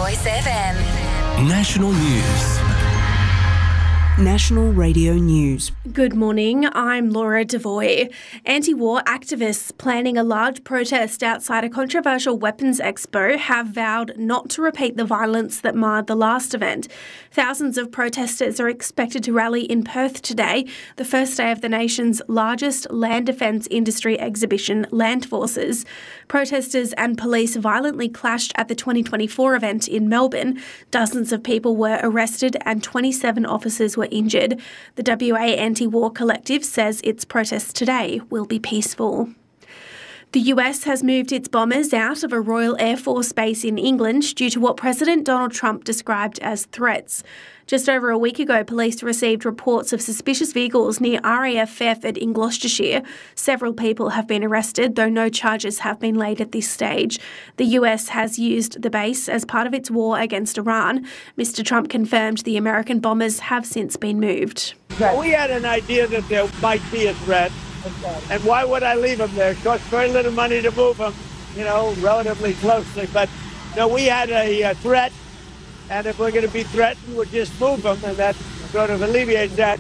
Voice FM. National News. National Radio News. Good morning, I'm Laura Devoy. Anti-war activists planning a large protest outside a controversial weapons expo have vowed not to repeat the violence that marred the last event. Thousands of protesters are expected to rally in Perth today, the first day of the nation's largest land defence industry exhibition, Land Forces. Protesters and police violently clashed at the 2024 event in Melbourne. Dozens of people were arrested and 27 officers were injured. The WA Anti-War Collective says its protests today will be peaceful. The US has moved its bombers out of a Royal Air Force base in England due to what President Donald Trump described as threats. Just over a week ago, police received reports of suspicious vehicles near RAF Fairford in Gloucestershire. Several people have been arrested, though no charges have been laid at this stage. The US has used the base as part of its war against Iran. Mr. Trump confirmed the American bombers have since been moved. We had an idea that there might be a threat. And why would I leave them there? It costs very little money to move them, relatively closely. But no, we had a threat, and if we're going to be threatened, we'll just move them, and that sort of alleviates that.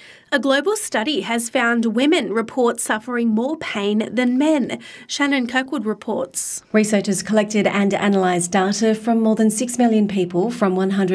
A global study has found women report suffering more pain than men. Shannon Kirkwood reports. Researchers collected and analysed data from more than 6 million people from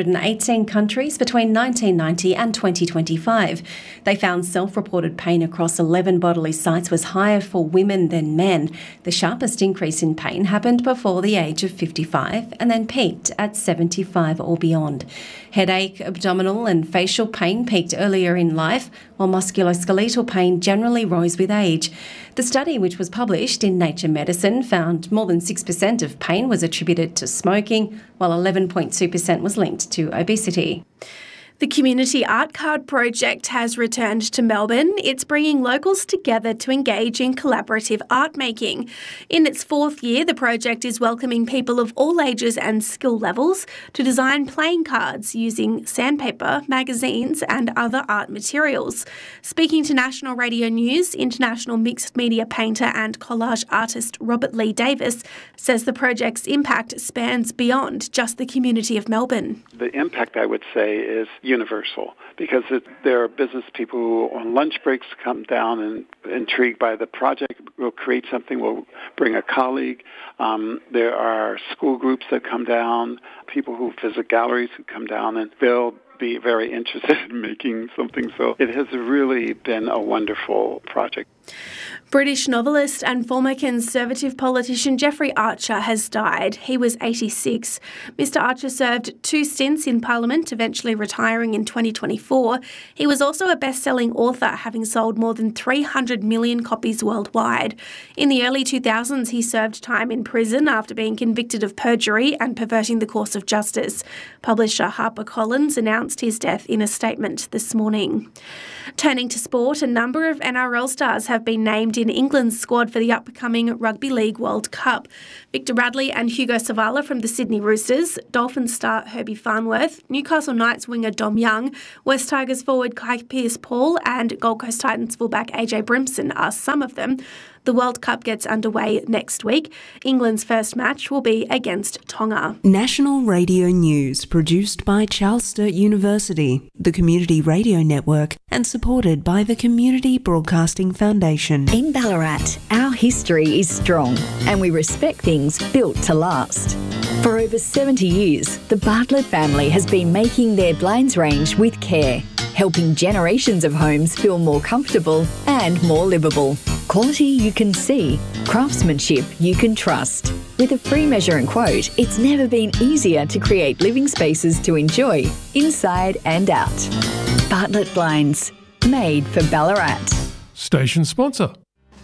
118 countries between 1990 and 2025. They found self-reported pain across 11 bodily sites was higher for women than men. The sharpest increase in pain happened before the age of 55 and then peaked at 75 or beyond. Headache, abdominal and facial pain peaked earlier in life, while musculoskeletal pain generally rose with age. The study, which was published in Nature Medicine, found more than 6% of pain was attributed to smoking, while 11.2% was linked to obesity. The Community Art Card project has returned to Melbourne. It's bringing locals together to engage in collaborative art making. In its fourth year, the project is welcoming people of all ages and skill levels to design playing cards using sandpaper, magazines and other art materials. Speaking to National Radio News, international mixed media painter and collage artist Robert Lee Davis says the project's impact spans beyond just the community of Melbourne. The impact, I would say, is universal, because there are business people who on lunch breaks come down and intrigued by the project, will create something, will bring a colleague. There are school groups that come down, people who visit galleries who come down, and they'll be very interested in making something. So it has really been a wonderful project. British novelist and former Conservative politician Jeffrey Archer has died. He was 86. Mr. Archer served 2 stints in Parliament, eventually retiring in 2024. He was also a best-selling author, having sold more than 300 million copies worldwide. In the early 2000s, he served time in prison after being convicted of perjury and perverting the course of justice. Publisher HarperCollins announced his death in a statement this morning. Turning to sport, a number of NRL stars have been named in England's squad for the upcoming Rugby League World Cup. Victor Radley and Hugo Savala from the Sydney Roosters, Dolphins star Herbie Farnworth, Newcastle Knights winger Dom Young, West Tigers forward Kai Pearce-Paul and Gold Coast Titans fullback AJ Brimson are some of them. The World Cup gets underway next week. England's first match will be against Tonga. National Radio News, produced by Charles Sturt University, the Community Radio Network, and supported by the Community Broadcasting Foundation. In Ballarat, our history is strong and we respect things built to last. For over 70 years, the Bartlett family has been making their blinds range with care, helping generations of homes feel more comfortable and more livable. Quality you can see, craftsmanship you can trust. With a free measure and quote, it's never been easier to create living spaces to enjoy, inside and out. Bartlett Blinds, made for Ballarat. Station sponsor.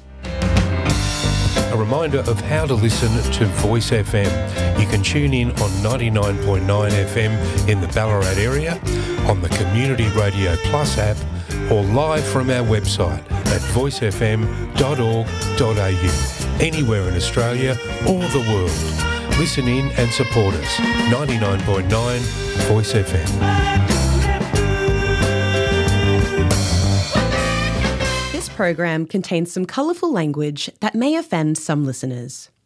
A reminder of how to listen to Voice FM. You can tune in on 99.9 FM in the Ballarat area, on the Community Radio Plus app, or live from our website at voicefm.org.au. Anywhere in Australia or the world. Listen in and support us. 99.9 Voice FM. This program contains some colourful language that may offend some listeners.